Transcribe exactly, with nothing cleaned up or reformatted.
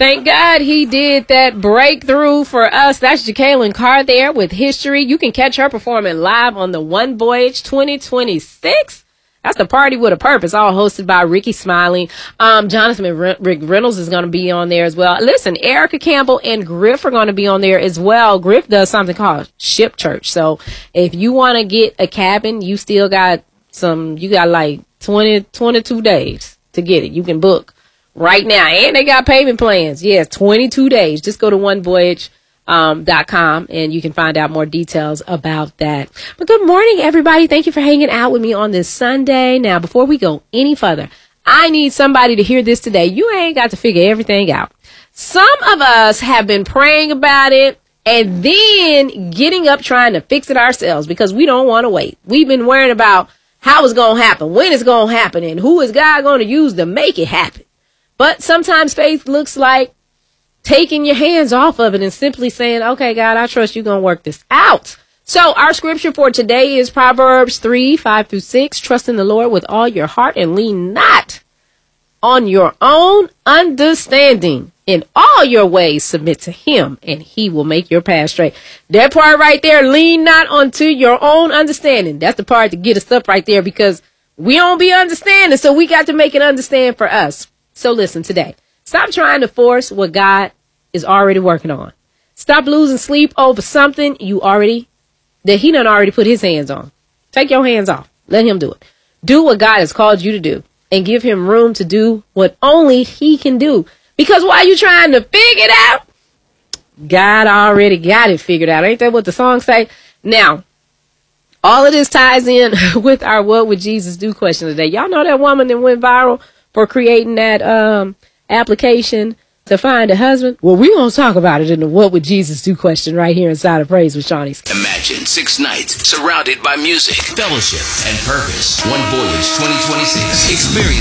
Thank God he did that breakthrough for us. That's Jacqueline Carr there with History. You can catch her performing live on the One Voyage twenty twenty-six. That's the Party with a Purpose, all hosted by Ricky Smiley. Um, Jonathan Re- Rick Reynolds is going to be on there as well. Listen, Erica Campbell and Griff are going to be on there as well. Griff does something called Ship Church. So if you want to get a cabin, you still got some, you got like twenty, twenty-two days to get it. You can book right now. And they got payment plans. Yes, twenty-two days. Just go to one voyage dot com um, and you can find out more details about that. But good morning, everybody. Thank you for hanging out with me on this Sunday. Now, before we go any further, I need somebody to hear this today. You ain't got to figure everything out. Some of us have been praying about it and then getting up trying to fix it ourselves because we don't want to wait. We've been worrying about how it's going to happen, when it's going to happen, and who is God going to use to make it happen. But sometimes faith looks like taking your hands off of it and simply saying, okay, God, I trust you're going to work this out. So our scripture for today is Proverbs three, five through six. Trust in the Lord with all your heart and lean not on your own understanding. In all your ways, submit to him and he will make your path straight. That part right there, lean not onto your own understanding. That's the part to get us up right there because we don't be understanding. So we got to make it understand for us. So listen today. Stop trying to force what God is already working on. Stop losing sleep over something you already, that he done already put his hands on. Take your hands off. Let him do it. Do what God has called you to do and give him room to do what only he can do. Because while you trying to figure it out, God already got it figured out. Ain't that what the song say? Now, all of this ties in with our What Would Jesus Do question today. Y'all know that woman that went viral for creating that um application to find a husband? Well, we're going to talk about it in the What Would Jesus Do question right here inside of Praise with Shawnee. Imagine six nights surrounded by music, fellowship, and purpose. One Voyage twenty twenty-six. Experience